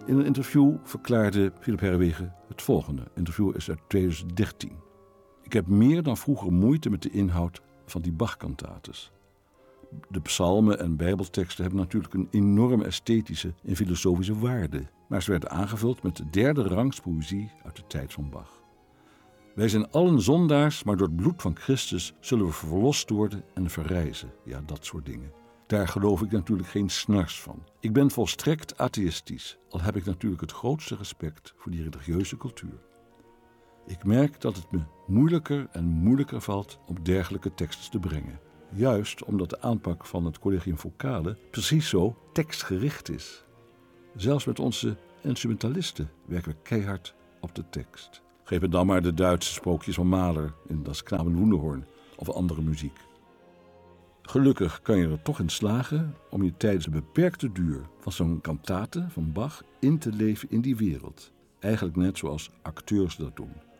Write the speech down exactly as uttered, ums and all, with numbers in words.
In een interview verklaarde Philip Herreweghe het volgende. Het interview is uit twintig dertien. Ik heb meer dan vroeger moeite met de inhoud van die Bach-kantates. De psalmen en bijbelteksten hebben natuurlijk een enorme esthetische en filosofische waarde, maar ze werden aangevuld met de derde rangs poëzie uit de tijd van Bach. Wij zijn allen zondaars, maar door het bloed van Christus zullen we verlost worden en verrijzen. Ja, dat soort dingen. Daar geloof ik natuurlijk geen snars van. Ik ben volstrekt atheïstisch, al heb ik natuurlijk het grootste respect voor die religieuze cultuur. Ik merk dat het me moeilijker en moeilijker valt om dergelijke teksten te brengen. Juist omdat de aanpak van het Collegium Vocale precies zo tekstgericht is. Zelfs met onze instrumentalisten werken we keihard op de tekst. Geef me dan maar de Duitse sprookjes van Mahler in Das Knabenwunderhorn of andere muziek. Gelukkig kan je er toch in slagen om je tijdens de beperkte duur van zo'n kantate van Bach in te leven in die wereld. Eigenlijk net zoals acteurs dat doen.